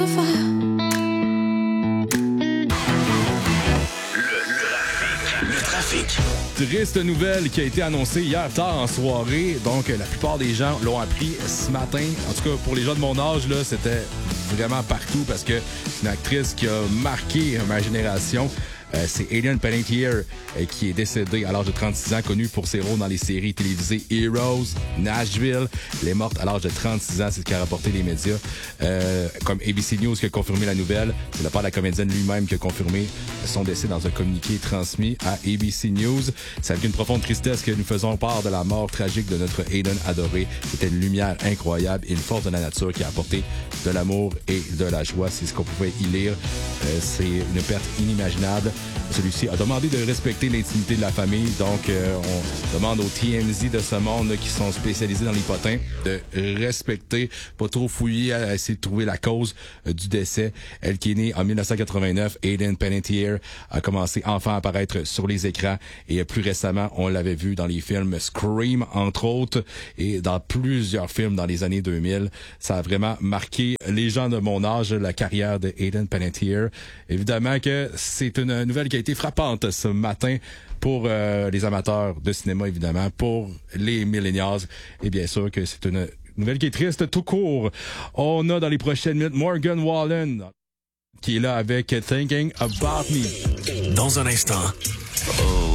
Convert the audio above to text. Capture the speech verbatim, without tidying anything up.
Triste nouvelle qui a été annoncée hier tard en soirée. Donc, la plupart des gens l'ont appris ce matin. En tout cas, pour les gens de mon âge, là, c'était vraiment partout parce que c'est une actrice qui a marqué ma génération. Euh, c'est Hayden Panettiere euh, qui est décédée à l'âge de trente-six ans, connue pour ses rôles dans les séries télévisées Heroes, Nashville. Elle est morte à l'âge de trente-six ans, c'est ce qu'a rapporté les médias. Euh, comme A B C News qui a confirmé la nouvelle, c'est le père de la comédienne lui-même qui a confirmé son décès dans un communiqué transmis à A B C News. C'est avec une profonde tristesse que nous faisons part de la mort tragique de notre Hayden adoré. C'était une lumière incroyable et une force de la nature qui a apporté de l'amour et de la joie. C'est ce qu'on pouvait y lire. Euh, c'est une perte inimaginable. Celui-ci a demandé de respecter l'intimité de la famille. Donc, euh, on demande aux T M Z de ce monde là, qui sont spécialisés dans les potins de respecter, pas trop fouiller à essayer de trouver la cause euh, du décès. Elle qui est née en dix-neuf cent quatre-vingt-neuf, Hayden Panettiere a commencé enfin à apparaître sur les écrans et euh, plus récemment, on l'avait vu dans les films Scream, entre autres, et dans plusieurs films dans les années deux mille. Ça a vraiment marqué les gens de mon âge, la carrière de Hayden Panettiere. Évidemment que c'est une nouvelle qui a été frappante ce matin pour euh, les amateurs de cinéma, évidemment, pour les millennials. Et bien sûr que c'est une nouvelle qui est triste tout court. On a dans les prochaines minutes Morgan Wallen qui est là avec Thinking About Me. Dans un instant. Oh.